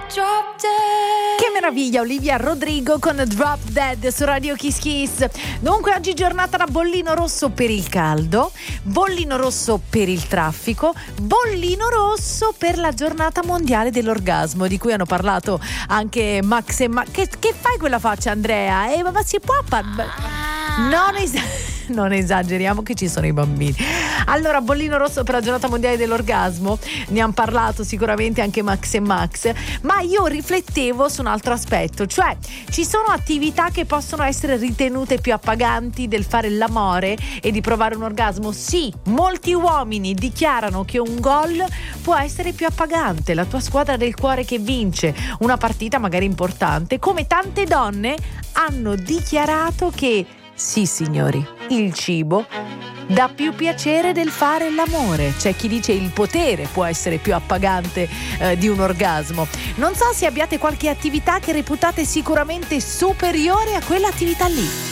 Drop Dead. Che meraviglia, Olivia Rodrigo con Drop Dead su Radio Kiss Kiss. Dunque oggi giornata da bollino rosso per il caldo, bollino rosso per il traffico, bollino rosso per la giornata mondiale dell'orgasmo, di cui hanno parlato anche Max e Che fai quella faccia, Andrea? Ma si può non esageriamo che ci sono i bambini. Allora, bollino rosso per la giornata mondiale dell'orgasmo, ne hanno parlato sicuramente anche Max e Max, ma io riflettevo su un altro aspetto, cioè ci sono attività che possono essere ritenute più appaganti del fare l'amore e di provare un orgasmo. Sì, molti uomini dichiarano che un gol può essere più appagante, la tua squadra del cuore che vince una partita magari importante, come tante donne hanno dichiarato che sì, signori, il cibo dà più piacere del fare l'amore. C'è chi dice il potere può essere più appagante di un orgasmo. Non so se abbiate qualche attività che reputate sicuramente superiore a quell'attività lì.